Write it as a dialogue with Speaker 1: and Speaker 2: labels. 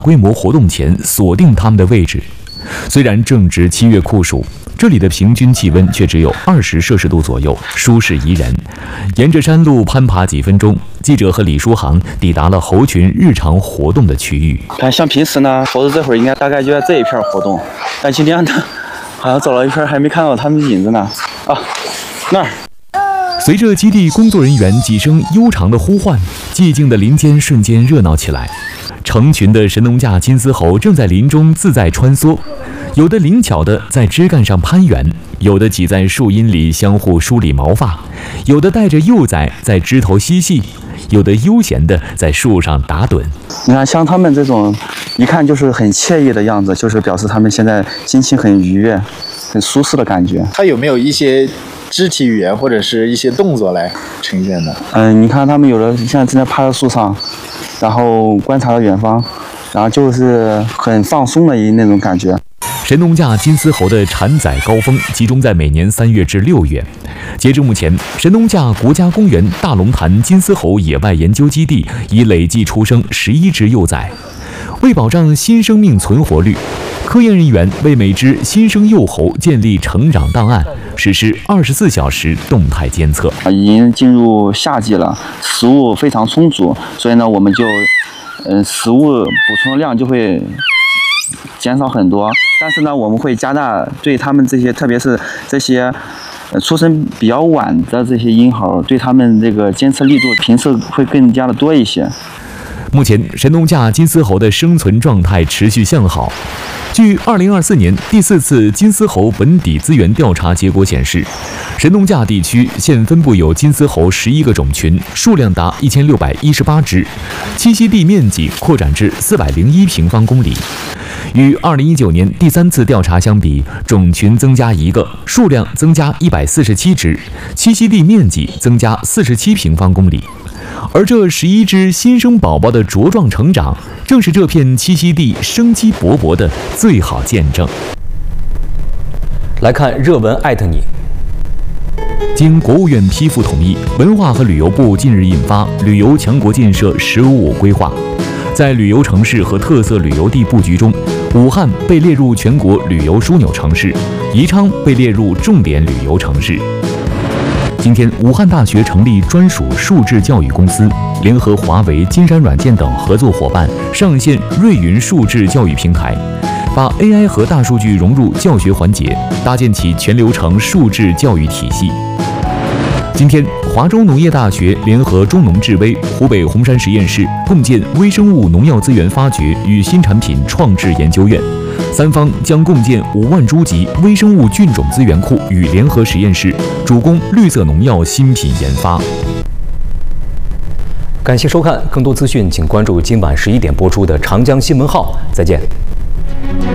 Speaker 1: 规模活动前锁定它们的位置。虽然正值7月酷暑，这里的平均气温却只有20摄氏度左右，舒适宜人。沿着山路攀爬几分钟，记者和李书航抵达了猴群日常活动的区域。
Speaker 2: 看，像平时呢，猴子这会儿应该大概就在这一片活动，但今天呢，好像走了一圈还没看到它们的影子呢。啊，那儿。
Speaker 1: 随着基地工作人员几声悠长的呼唤，寂静的林间瞬间热闹起来。成群的神农架金丝猴正在林中自在穿梭，有的灵巧地在枝干上攀援，有的挤在树荫里相互梳理毛发，有的带着幼崽在枝头嬉戏，有的悠闲地在树上打盹。
Speaker 2: 你看，像他们这种，一看就是很惬意的样子，就是表示他们现在心情很愉悦、很舒适的感觉。
Speaker 3: 它有没有一些肢体语言或者是一些动作来呈现的？
Speaker 2: 你看他们有的现在正在趴在树上，然后观察着远方，然后就是很放松的那种感觉。
Speaker 1: 神农架金丝猴的产崽高峰集中在每年3月至6月。截至目前，神农架国家公园大龙潭金丝猴野外研究基地已累计出生11只幼崽。为保障新生命存活率，科研人员为每只新生幼猴建立成长档案，实施24小时动态监测。
Speaker 2: 已经进入夏季了，食物非常充足，所以呢，我们就食物补充的量就会减少很多。但是呢，我们会加大对他们这些，特别是这些出生比较晚的这些婴猴，对他们这个监测力度频次会更加的多一些。
Speaker 1: 目前，神农架金丝猴的生存状态持续向好。据2024年第4次金丝猴本底资源调查结果显示，神农架地区现分布有金丝猴11个种群，数量达1618只，栖息地面积扩展至401平方公里。与2019年第3次调查相比，种群增加1个，数量增加147只，栖息地面积增加47平方公里。而这11只新生宝宝的茁壮成长，正是这片栖息地生机勃勃的最好见证。
Speaker 4: 来看热文艾特你。
Speaker 1: 经国务院批复统一，文化和旅游部近日印发《旅游强国建设“15+5”规划》。在旅游城市和特色旅游地布局中，武汉被列入全国旅游枢纽城市，宜昌被列入重点旅游城市。今天，武汉大学成立专属数字教育公司，联合华为、金山软件等合作伙伴，上线瑞云数字教育平台，把 AI 和大数据融入教学环节，搭建起全流程数字教育体系。今天，华中农业大学联合中农智微、湖北红山实验室共建微生物农药资源发掘与新产品创制研究院，三方将共建5万株级微生物菌种资源库与联合实验室，主攻绿色农药新品研发。
Speaker 4: 感谢收看，更多资讯请关注今晚11点播出的长江新闻号。再见。